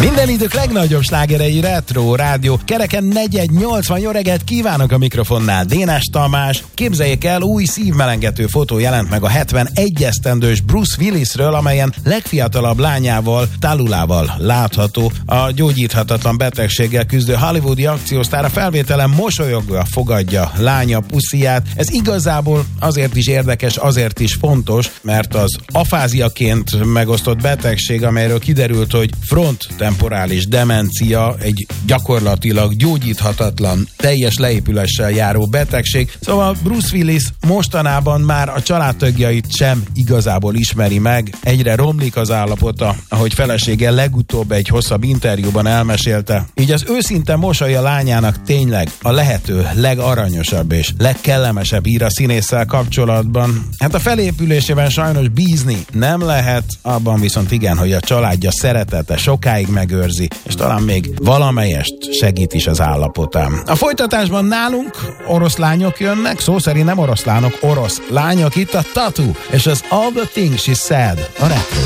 Minden idők legnagyobb slágerei Retro Rádió. Kereken 418. Jó reggelt kívánok a mikrofonnál. Dénes Tamás. Képzeljék el, új szívmelengető fotó jelent meg a 71 esztendős Bruce Willisről, amelyen legfiatalabb lányával, Talulával látható. A gyógyíthatatlan betegséggel küzdő hollywoodi akciósztár a felvételen mosolyogva fogadja lánya pusziját. Ez igazából azért is érdekes, azért is fontos, mert az afáziaként megosztott betegség, amelyről kiderült, hogy fronttemporális demencia, egy gyakorlatilag gyógyíthatatlan, teljes leépüléssel járó betegség. Szóval Bruce Willis mostanában már a családtagjait sem igazából ismeri meg. Egyre romlik az állapota, ahogy felesége legutóbb egy hosszabb interjúban elmesélte. Így az őszinte mosolya lányának tényleg a lehető legaranyosabb és legkellemesebb hír a színésszel kapcsolatban. Hát a felépülésében sajnos bízni nem lehet, abban viszont igen, hogy a családja szeretete sokáig megőrzi, és talán még valamelyest segít is az állapotán. A folytatásban nálunk orosz lányok jönnek, szó szerint nem oroszlánok, orosz lányok, itt a Tattoo, és az All the Things She Said, a Retro